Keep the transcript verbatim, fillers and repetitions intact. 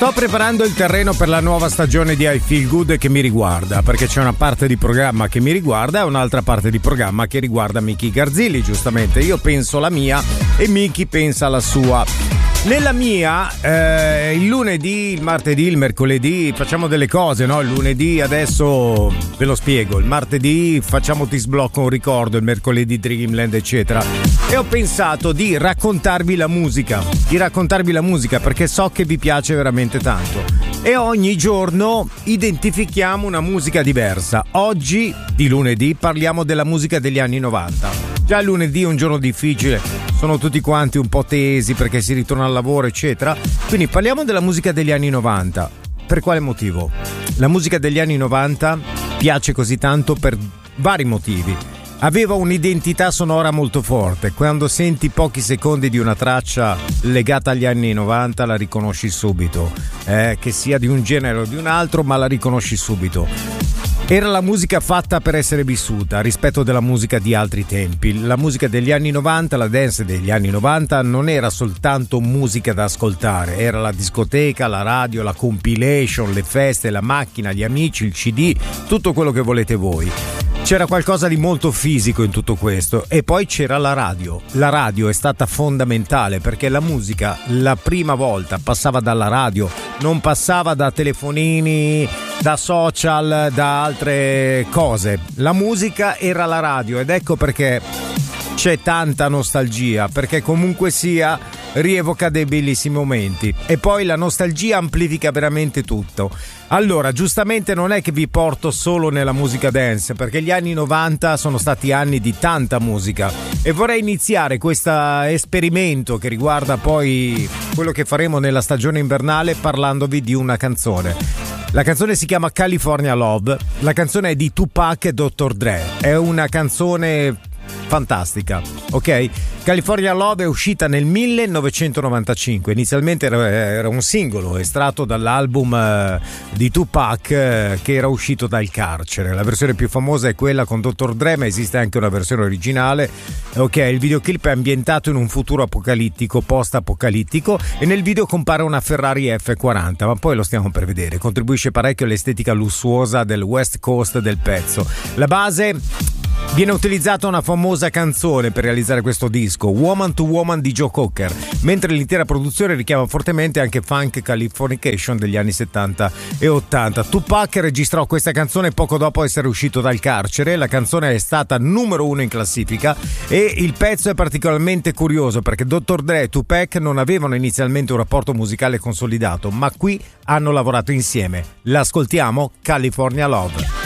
Sto preparando il terreno per la nuova stagione di I Feel Good che mi riguarda, perché c'è una parte di programma che mi riguarda e un'altra parte di programma che riguarda Miki Garzilli, giustamente. Io penso la mia e Miki pensa la sua. Nella mia, eh, il lunedì, il martedì, il mercoledì facciamo delle cose, no? Il lunedì adesso ve lo spiego, il martedì facciamo Ti sblocco un ricordo, il mercoledì Dreamland, eccetera. E ho pensato di raccontarvi la musica, di raccontarvi la musica perché so che vi piace veramente tanto. E ogni giorno identifichiamo una musica diversa. Oggi, di lunedì, parliamo della musica degli anni novanta. Già il lunedì è un giorno difficile, sono tutti quanti un po' tesi perché si ritorna al lavoro, eccetera. Quindi parliamo della musica degli anni novanta. Per quale motivo? La musica degli anni novanta piace così tanto per vari motivi. Aveva un'identità sonora molto forte. Quando senti pochi secondi di una traccia legata agli anni novanta la riconosci subito, eh, che sia di un genere o di un altro, ma la riconosci subito. Era la musica fatta per essere vissuta rispetto della musica di altri tempi. La musica degli anni novanta, la dance degli anni novanta non era soltanto musica da ascoltare, era la discoteca, la radio, la compilation, le feste, la macchina, gli amici, il C D, tutto quello che volete voi. C'era qualcosa di molto fisico in tutto questo e poi c'era la radio. La radio è stata fondamentale perché la musica la prima volta passava dalla radio, non passava da telefonini, da social, da altre cose. La musica era la radio ed ecco perché c'è tanta nostalgia, perché comunque sia rievoca dei bellissimi momenti e poi la nostalgia amplifica veramente tutto. Allora, giustamente non è che vi porto solo nella musica dance, perché gli anni novanta sono stati anni di tanta musica e vorrei iniziare questo esperimento che riguarda poi quello che faremo nella stagione invernale parlandovi di una canzone. La canzone si chiama California Love, la canzone è di Tupac e dottor Dre, è una canzone fantastica, ok? California Love è uscita nel millenovecentonovantacinque, inizialmente era, era un singolo estratto dall'album uh, di Tupac uh, che era uscito dal carcere. La versione più famosa è quella con dottor Dre, ma esiste anche una versione originale, ok? Il videoclip è ambientato in un futuro apocalittico, post-apocalittico, e nel video compare una Ferrari F quaranta, ma poi lo stiamo per vedere. Contribuisce parecchio all'estetica lussuosa del West Coast del pezzo. La base... Viene utilizzata una famosa canzone per realizzare questo disco, Woman to Woman di Joe Cocker, mentre l'intera produzione richiama fortemente anche funk Californication degli anni settanta e ottanta. Tupac registrò questa canzone poco dopo essere uscito dal carcere, la canzone è stata numero uno in classifica e il pezzo è particolarmente curioso perché dottor Dre e Tupac non avevano inizialmente un rapporto musicale consolidato, ma qui hanno lavorato insieme. L'ascoltiamo, California Love.